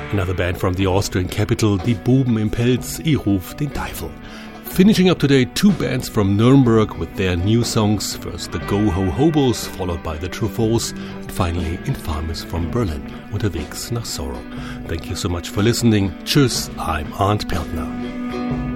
Another band from the Austrian capital, Die Buben im Pelz, Ich ruf den Teufel. Finishing up today, two bands from Nuremberg with their new songs. First the Go Ho Hobos, followed by the Truffauts, and finally Infamis from Berlin, Unterwegs nach Sorrow. Thank you so much for listening. Tschüss, I'm Arndt Peltner.